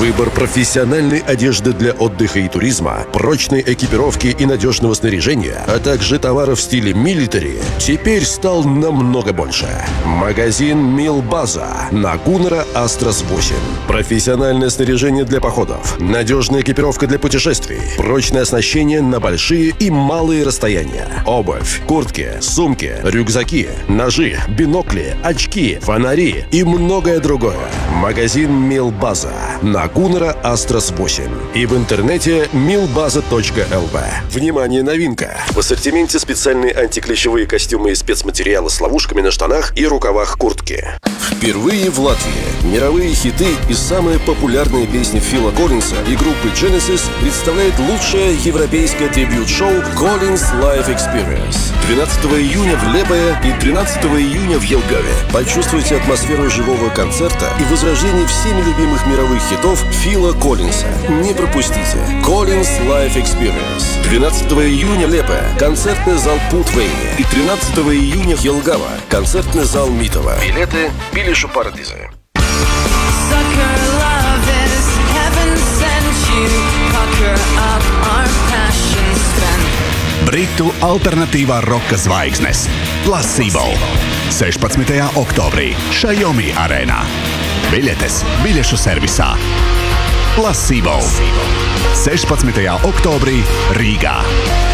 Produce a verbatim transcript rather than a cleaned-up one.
Выбор профессиональной одежды для отдыха и туризма, прочной экипировки и надежного снаряжения, а также товаров в стиле милитари теперь стал намного больше. Магазин Милбаза на Гуннера Астрас восемь. Профессиональное снаряжение для походов, надежная экипировка для путешествий, прочное оснащение на большие и малые расстояния, обувь, куртки, сумки, рюкзаки, ножи, бинокли, очки, фонари и многое другое. Магазин Милбаза на Гуннера Астрас восемь и в интернете милбаза точка эл ви. Внимание, новинка! В ассортименте специальные антиклещевые костюмы и спецматериалы с ловушками на штанах и рукавах куртки. Впервые в Латвии мировые хиты и самые популярные песни Фила Коллинса и группы Genesis представляет лучшее европейское трибьют-шоу Collins Live Experience. двенадцатого июня в Лепое и тринадцатого июня в Елгаве. Почувствуйте атмосферу живого концерта и возрождение всеми любимых мировых хитов Фила Коллинса. Не пропустите Collins Live Experience. двенадцатого июня Лепое, концертный зал Путвейни, и тринадцатого июня Елгава, концертный зал Митова. Билеты Билишу Парадизы. Britu alternatīvā roka zvaigznes Placebo sešpadsmitajā oktobrī Xiaomi arēnā. Biļetes biļešu servisā. Placebo sešpadsmitajā oktobrī Rīgā.